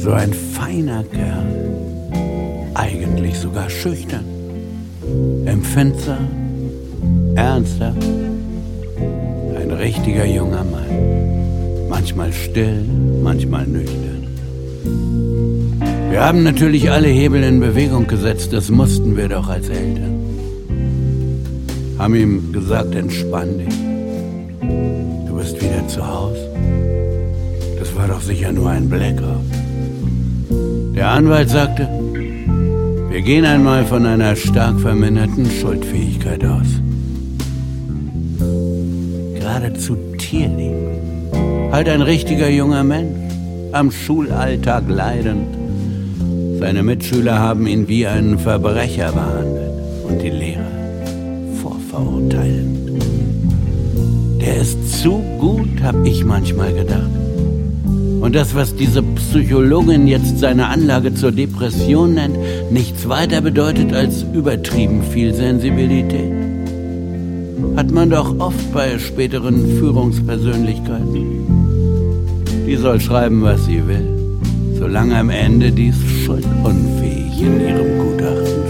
So ein feiner Kerl, eigentlich sogar schüchtern, empfindsam, ernsthaft, ein richtiger junger Mann, manchmal still, manchmal nüchtern. Wir haben natürlich alle Hebel in Bewegung gesetzt, das mussten wir doch als Eltern. Haben ihm gesagt, entspann dich, du bist wieder zu Hause. Das war doch sicher nur ein Blackout. Der Anwalt sagte, wir gehen einmal von einer stark verminderten Schuldfähigkeit aus. Geradezu tierlieb. Halt ein richtiger junger Mensch, am Schulalltag leidend. Seine Mitschüler haben ihn wie einen Verbrecher behandelt und die Lehrer vorverurteilend. Der ist zu gut, hab ich manchmal gedacht. Und das, was diese Psychologin jetzt seine Anlage zur Depression nennt, nichts weiter bedeutet als übertrieben viel Sensibilität. Hat man doch oft bei späteren Führungspersönlichkeiten. Die soll schreiben, was sie will, solange am Ende dies schuldunfähig in ihrem Gutachten